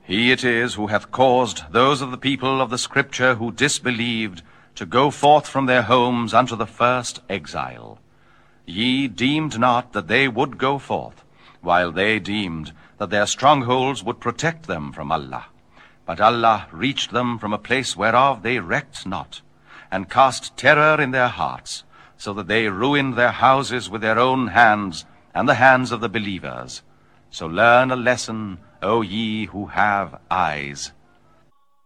He it is who hath caused those of the people of the Scripture who disbelieved to go forth from their homes unto the first exile. Ye deemed not that they would go forth, while they deemed that their strongholds would protect them from Allah. But Allah reached them from a place whereof they recked not, and cast terror in their hearts, so that they ruined their houses with their own hands and the hands of the believers. So learn a lesson, O ye who have eyes.